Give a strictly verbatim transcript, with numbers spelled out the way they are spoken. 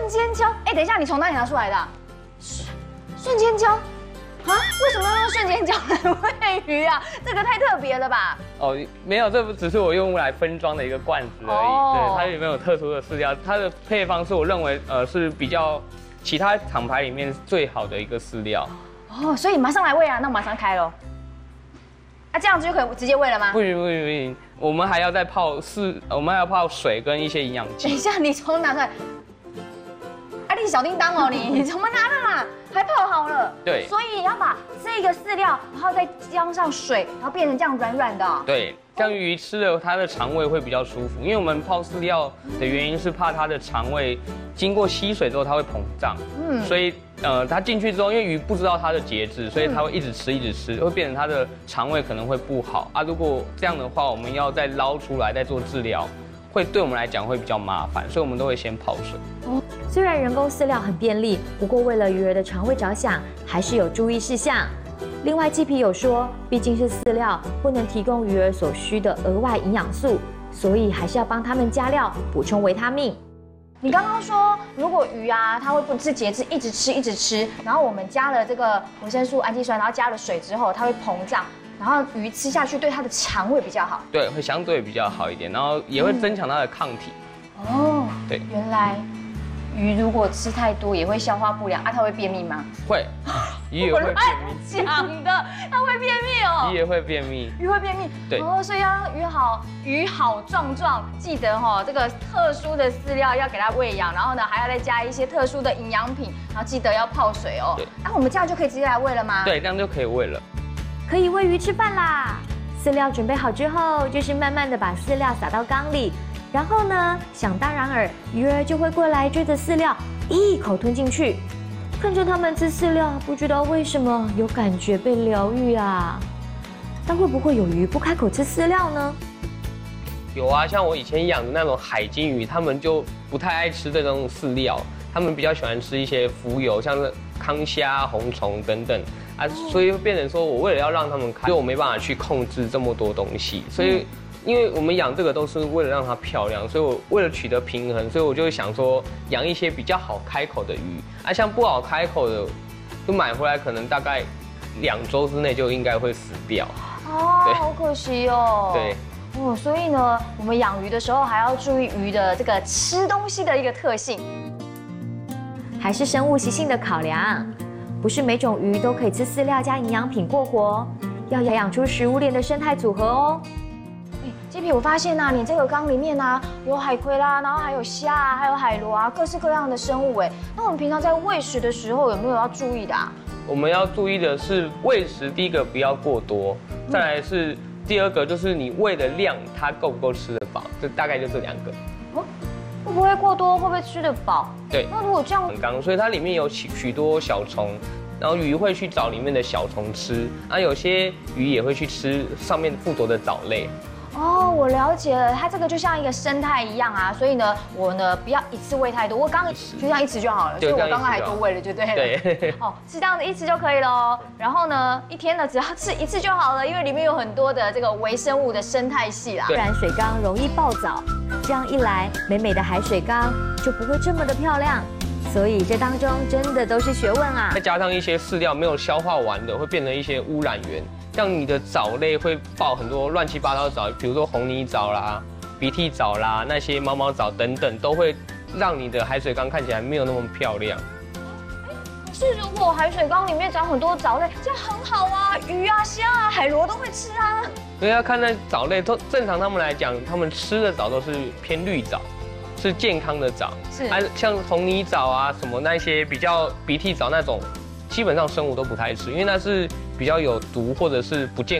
间胶，哎，等一下，你从哪里拿出来的？瞬间胶。 啊，为什么要用瞬间胶来喂鱼啊？这个太特别了吧？ 哦，没有，这不只是我用来分装的一个罐子而已。哦、对，它里面有特殊的饲料，它的配方是我认为呃是比较其他厂牌里面最好的一个饲料。 哦，所以马上来喂啊，那我马上开喽。啊，这样子就可以直接喂了吗？ 不行不行不行，我们还要再泡饲，我们还要泡水跟一些营养剂。 等一下，你从拿出来？啊，你小叮当哦，你你怎么拿的啦？ 还泡好了， 对， 所以要把这个饲料，然后再加上水，然后变成这样软软的。 对，这样鱼吃了它的肠胃会比较舒服，因为我们泡饲料的原因是怕它的肠胃经过吸水之后它会膨胀，嗯，所以呃它进去之后，因为鱼不知道它的节制，所以它会一直吃一直吃，会变成它的肠胃可能会不好啊。如果这样的话，我们要再捞出来再做治疗。 会对我们来讲会比较麻烦，所以我们都会先泡水。 哦，虽然人工饲料很便利，不过为了鱼儿的肠胃着想，还是有注意事项。另外，季皮有说，毕竟是饲料，不能提供鱼儿所需的额外营养素，所以还是要帮它们加料，补充维他命。 你刚刚说，如果鱼啊，它会不知节制，一直吃一直吃，然后我们加了这个维生素、氨基酸，然后加了水之后，它会膨胀。 然后鱼吃下去对它的肠胃比较好， 对，会相对比较好一点，然后也会增强它的抗体。 哦， 对， 原来鱼如果吃太多也会消化不良啊，它会便秘吗？ 会，鱼也会便秘。讲的，它会便秘哦。 鱼也会便秘， 鱼会便秘。 对， 哦，所以要让鱼好，鱼好壮壮，记得哈、哦，这个特殊的饲料要给它喂养，然后呢还要再加一些特殊的营养品，然后记得要泡水哦。对，那、啊、我们这样就可以直接来喂了吗？ 对，这样就可以喂了。 可以喂鱼吃饭啦！饲料准备好之后，就是慢慢的把饲料撒到缸里，然后呢，想当然尔，鱼儿就会过来追着饲料一口吞进去。看着它们吃饲料，不知道为什么有感觉被疗愈啊！但会不会有鱼不开口吃饲料呢？ 有啊，像我以前养的那种海金鱼，它们就不太爱吃这种饲料，它们比较喜欢吃一些浮游，像是康虾、红虫等等。 啊，所以变成说我为了要让他们开，所以我没办法去控制这么多东西。所以，因为我们养这个都是为了让它漂亮，所以我为了取得平衡，所以我就想说养一些比较好开口的鱼。啊，像不好开口的，就买回来可能大概两周之内就应该会死掉。 哦，好可惜哦。 对。 哦，所以呢，我们养鱼的时候还要注意鱼的这个吃东西的一个特性， 还是生物习性的考量。 不是每种鱼都可以吃饲料加营养品过活，要养出食物链的生态组合哦。 哎，鸡皮，我发现啊，你这个缸里面啊有海葵啦，然后还有虾啊，还有海螺啊，各式各样的生物哎。那我们平常在喂食的时候有没有要注意的啊？ 我们要注意的是喂食，第一个不要过多，再来是第二个就是你喂的量，它够不够吃得饱，这大概就这两个。 哦。 会不会过多？会不会吃得饱？ 对， 那如果这样， 很刚，所以它里面有许许多小虫，然后鱼会去找里面的小虫吃，啊，有些鱼也会去吃上面附着的藻类。 哦，我了解了，它这个就像一个生态一样啊，所以呢，我呢不要一次喂太多，我刚刚就这样一吃就好了，所以我刚刚还多喂了，就对了。 对， 哦，是这样子一吃就可以了。然后呢，一天呢只要吃一次就好了，因为里面有很多的这个微生物的生态系啦。 不然水缸容易暴藻，这样一来，美美的海水缸就不会这么的漂亮。所以这当中真的都是学问啊！ 再加上一些饲料没有消化完的，会变成一些污染源，像你的藻类会爆很多乱七八糟的藻，比如说红泥藻啦、鼻涕藻啦、那些毛毛藻等等，都会让你的海水缸看起来没有那么漂亮。 是，如果海水缸里面长很多藻类，这样很好啊，鱼啊、虾啊、海螺都会吃啊。 所以要看那藻类，都正常他们来讲，他们吃的藻都是偏绿藻。是健康的藻， 是啊，像红泥藻啊，什么那些比较鼻涕藻那种，基本上生物都不太吃，因为那是比较有毒或者是不健